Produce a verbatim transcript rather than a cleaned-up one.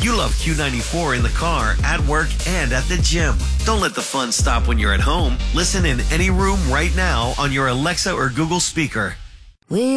You love Q ninety-four in the car, at work, and at the gym. Don't let the fun stop when you're at home. Listen in any room right now on your Alexa or Google speaker. We